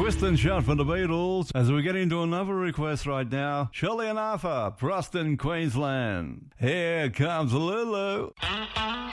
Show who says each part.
Speaker 1: Twist and shout from the Beatles as we get into another request right now. Shirley and Arthur, Preston, Queensland. Here comes Lulu.